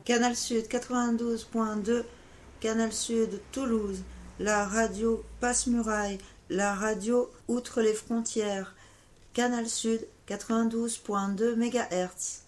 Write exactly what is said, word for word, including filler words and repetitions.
Canal Sud quatre-vingt-douze point deux, Canal Sud Toulouse, la radio Passe-Muraille, la radio Outre les frontières, Canal Sud quatre-vingt-douze point deux mégahertz.